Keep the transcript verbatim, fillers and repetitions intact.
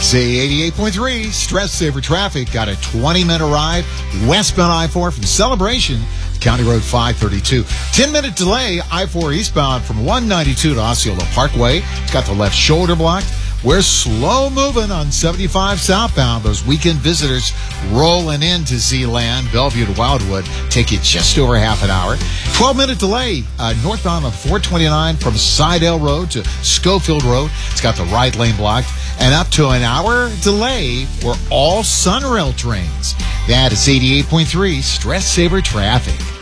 Z eighty-eight point three, Stress Saver Traffic. Got a twenty-minute ride westbound I four from Celebration, County Road five thirty-two. ten-minute delay, I four eastbound from one ninety-two to Osceola Parkway. It's got the left shoulder blocked. We're slow moving on seventy-five southbound. Those weekend visitors rolling into Z-Land, Bellevue to Wildwood, take you just over half an hour. twelve-minute delay uh, northbound on four twenty-nine from Sidell Road to Schofield Road. It's got the right lane blocked. And up to an hour delay for all Sunrail trains. That is eighty-eight point three Stress Saver Traffic.